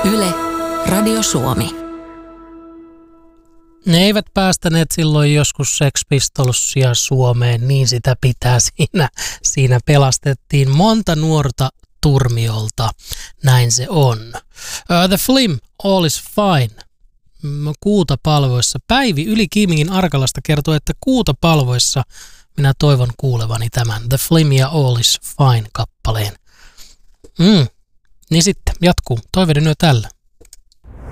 Yle, Radio Suomi. Ne eivät päästäneet silloin joskus Sex Pistolsia Suomeen, niin sitä pitää siinä pelastettiin monta nuorta turmiolta. Näin se on. The Flim, All is Fine. Kuutapalvoissa. Päivi Yli-Kiimingin Arkalasta kertoo, että Kuutapalvoissa minä toivon kuulevani tämän The Flim ja All is Fine -kappaleen. Niin sitten jatkuu. Toiveiden yö tällä.